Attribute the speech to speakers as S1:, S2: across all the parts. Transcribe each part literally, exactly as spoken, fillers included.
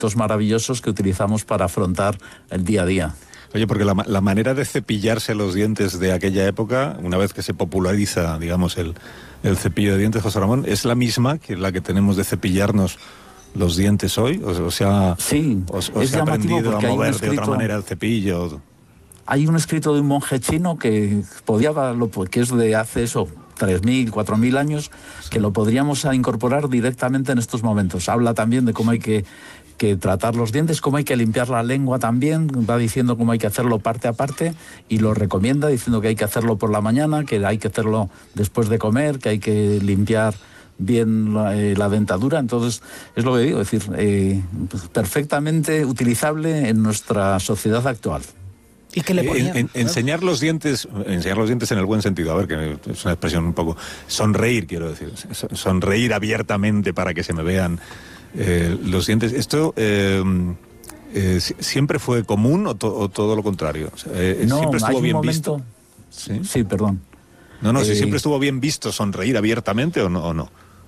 S1: maravillosos que utilizamos para afrontar el día a día.
S2: Oye, porque la, la manera de cepillarse los dientes de aquella época, una vez que se populariza, digamos, el, el cepillo de dientes, José Ramón, ¿es la misma que la que tenemos de cepillarnos los dientes hoy? O, o sea,
S1: sí,
S2: o, o se ha aprendido a mover escrito, de otra manera el cepillo.
S1: Hay un escrito de un monje chino que podía, que es de hace eso, tres mil, cuatro mil años, sí, que lo podríamos incorporar directamente en estos momentos. Habla también de cómo hay que, que tratar los dientes, cómo hay que limpiar la lengua también, va diciendo cómo hay que hacerlo parte a parte y lo recomienda diciendo que hay que hacerlo por la mañana, que hay que hacerlo después de comer, que hay que limpiar bien la, eh, la dentadura. Entonces, es lo que digo, es decir, eh, perfectamente utilizable en nuestra sociedad actual.
S3: ¿Y qué le ponía?
S2: En, en, enseñar los dientes, enseñar los dientes en el buen sentido, a ver, que es una expresión un poco, sonreír, quiero decir, sonreír abiertamente para que se me vean eh, los dientes. ¿Esto eh, eh, siempre fue común o, to, o todo lo contrario? Eh,
S1: no,
S2: ¿Siempre estuvo
S1: hay
S2: bien
S1: un momento...
S2: visto? ¿Sí?
S1: Sí, perdón.
S2: No, no,
S1: eh,
S2: si siempre estuvo bien visto sonreír abiertamente o no. O no.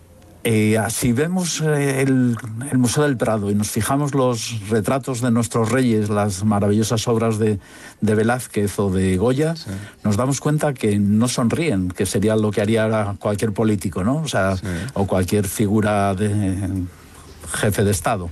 S1: Eh, si vemos eh, el, el Museo del Prado y nos fijamos los retratos de nuestros reyes, las maravillosas obras de, de Velázquez o de Goya, sí, nos damos cuenta que no sonríen, que sería lo que haría cualquier político, ¿no? O sea, sí, o cualquier figura de jefe de Estado.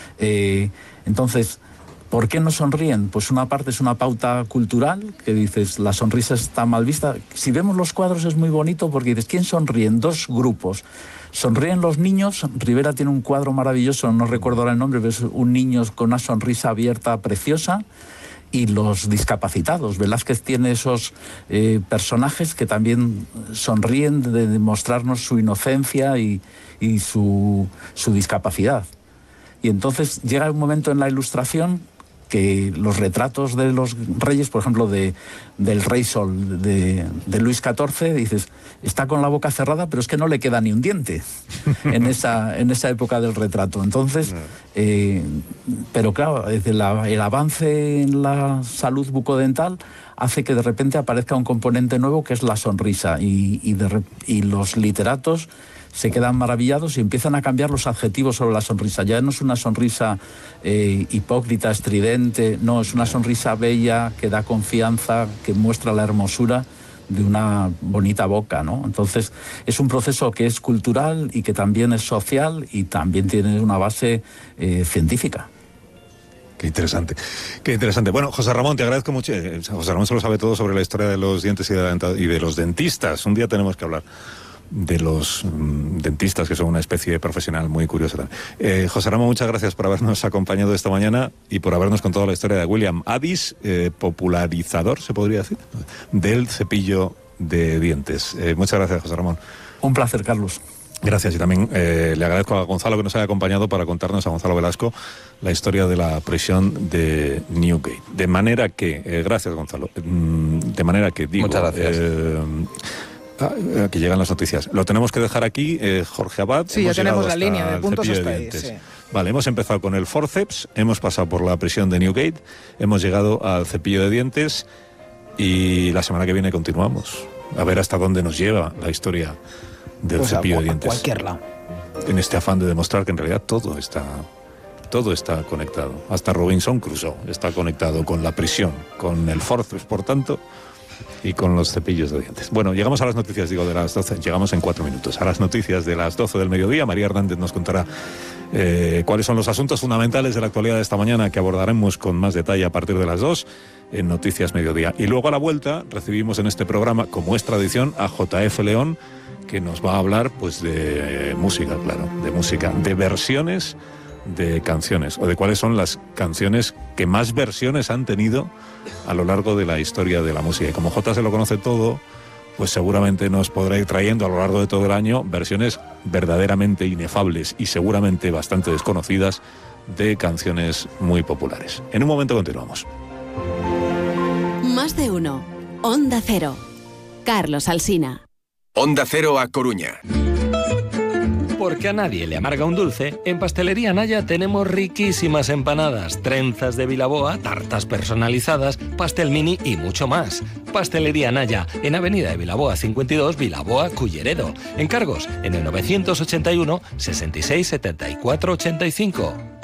S1: Eh, entonces, ¿por qué no sonríen? Pues una parte es una pauta cultural, que dices, la sonrisa está mal vista. Si vemos los cuadros es muy bonito porque dices, ¿quién sonríe? En dos grupos. Sonríen los niños. Rivera tiene un cuadro maravilloso, no recuerdo ahora el nombre, pero es un niño con una sonrisa abierta preciosa. Y los discapacitados. Velázquez tiene esos eh, personajes que también sonríen de demostrarnos su inocencia y, y su, su discapacidad. Y entonces llega un momento en la Ilustración que los retratos de los reyes, por ejemplo, de, del Rey Sol, de, de Luis catorce, dices, está con la boca cerrada, pero es que no le queda ni un diente en esa, en esa época del retrato. Entonces, eh, pero claro, el, el avance en la salud bucodental hace que de repente aparezca un componente nuevo que es la sonrisa y, y, de, y los literatos se quedan maravillados y empiezan a cambiar los adjetivos sobre la sonrisa. Ya no es una sonrisa eh, hipócrita, estridente, no, es una sonrisa bella que da confianza, que muestra la hermosura de una bonita boca, ¿no? Entonces, es un proceso que es cultural y que también es social y también tiene una base eh, científica.
S2: Qué interesante, qué interesante. Bueno, José Ramón, te agradezco mucho. José Ramón se lo sabe todo sobre la historia de los dientes y de, la y de los dentistas. Un día tenemos que hablar de los mm, dentistas, que son una especie de profesional muy curiosa. Eh, José Ramón, muchas gracias por habernos acompañado esta mañana y por habernos contado la historia de William Addis, eh, popularizador, se podría decir, del cepillo de dientes. Eh, muchas gracias, José Ramón.
S1: Un placer, Carlos.
S2: Gracias, y también eh, le agradezco a Gonzalo que nos haya acompañado para contarnos, a Gonzalo Velasco, la historia de la prisión de Newgate. De manera que, eh, gracias, Gonzalo, de manera que digo...
S4: Muchas gracias.
S2: Eh, Aquí llegan las noticias. Lo tenemos que dejar aquí, eh, Jorge Abad.
S3: Sí,
S2: hemos
S3: ya tenemos la
S2: hasta
S3: línea de puntos
S2: de
S3: hasta ahí,
S2: dientes.
S3: sí.
S2: Vale, hemos empezado con el forceps, hemos pasado por la prisión de Newgate, hemos llegado al cepillo de dientes y la semana que viene continuamos. A ver hasta dónde nos lleva la historia del
S3: pues
S2: cepillo
S3: a,
S2: de dientes.
S3: A cualquier lado.
S2: En este afán de demostrar que en realidad todo está... Todo está conectado. Hasta Robinson Crusoe está conectado con la prisión, con el forceps, por tanto... y con los cepillos de dientes. Bueno, llegamos a las noticias, digo, de las doce, llegamos en cuatro minutos. A las noticias de las doce del mediodía, María Hernández nos contará eh, cuáles son los asuntos fundamentales de la actualidad de esta mañana que abordaremos con más detalle a partir de las dos en Noticias Mediodía. Y luego a la vuelta recibimos en este programa, como es tradición, a J F León, que nos va a hablar pues de eh, música, claro, de música, de versiones de canciones, o de cuáles son las canciones que más versiones han tenido a lo largo de la historia de la música. Y como J se lo conoce todo, pues seguramente nos podrá ir trayendo a lo largo de todo el año versiones verdaderamente inefables y seguramente bastante desconocidas de canciones muy populares. En un momento continuamos.
S5: Más de uno. Onda Cero. Carlos Alsina.
S6: Onda Cero a Coruña.
S7: Porque a nadie le amarga un dulce, en Pastelería Naya tenemos riquísimas empanadas, trenzas de Vilaboa, tartas personalizadas, pastel mini y mucho más. Pastelería Naya, en Avenida de Vilaboa cincuenta y dos, Vilaboa, Culleredo. Encargos en el novecientos ochenta y uno, sesenta y seis, setenta y cuatro, ochenta y cinco.